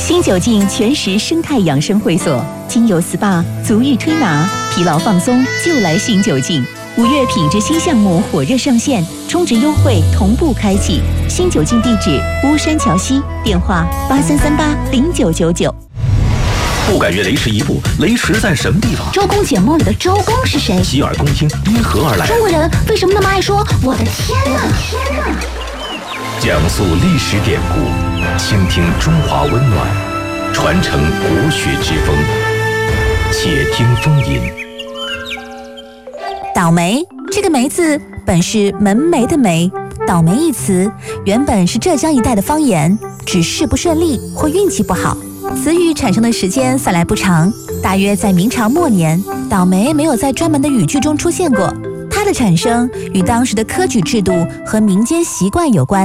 新酒劲全食生态养生会所，精油 SPA、足浴推拿、疲劳放松就来新酒劲。5月品质新项目火热上线，充值优惠同步开启。新酒劲地址：巫山桥西，电话83380999。 不敢越雷池一步，雷池在什么地方？ 周公解梦里的周公是谁？ 洗耳恭听，因何而来？ 中国人为什么那么爱说我的天哪？ 讲述历史典故，倾听中华温暖，传承国学之风。且听风吟。 倒霉这个霉字本是门楣的楣，倒霉一词原本是浙江一带的方言，指事不顺利或运气不好。词语产生的时间算来不长，大约在明朝末年。倒霉没有在专门的语句中出现过，它的产生与当时的科举制度和民间习惯有关。